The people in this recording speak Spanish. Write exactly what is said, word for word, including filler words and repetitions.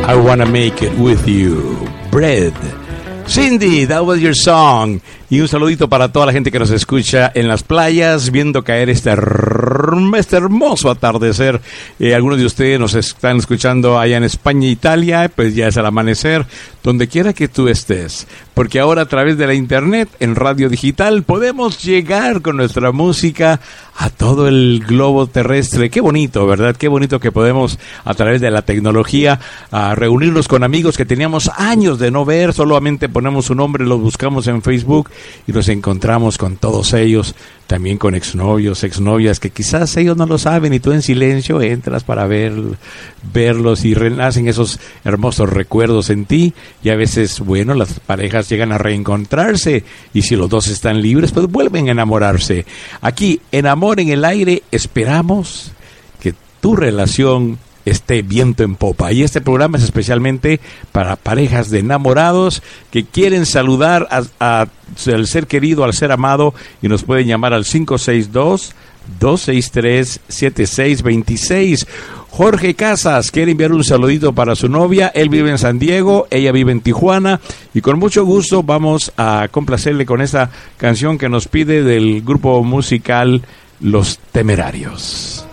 I Wanna Make It With You. Bread. Cindy, that was your song. Y un saludito para toda la gente que nos escucha en las playas, viendo caer este, este hermoso atardecer. Eh, algunos de ustedes nos están escuchando allá en España e Italia, pues ya es el amanecer, donde quiera que tú estés. Porque ahora a través de la internet, en radio digital, podemos llegar con nuestra música a todo el globo terrestre. Qué bonito, ¿verdad? Qué bonito que podemos, a través de la tecnología, a reunirnos con amigos que teníamos años de no ver. Solamente ponemos su nombre, los buscamos en Facebook y nos encontramos con todos ellos, también con exnovios, exnovias, que quizás ellos no lo saben y tú en silencio entras para ver, verlos y renacen esos hermosos recuerdos en ti. Y a veces, bueno, las parejas llegan a reencontrarse y si los dos están libres, pues vuelven a enamorarse. Aquí, en Amor en el Aire, esperamos que tu relación esté viento en popa. Y este programa es especialmente para parejas de enamorados que quieren saludar a, a, al ser querido, al ser amado, y nos pueden llamar al cinco seis dos, dos seis tres, siete seis dos seis. Jorge Casas quiere enviar un saludito para su novia. Él vive en San Diego, ella vive en Tijuana, y con mucho gusto vamos a complacerle con esta canción que nos pide del grupo musical Los Temerarios.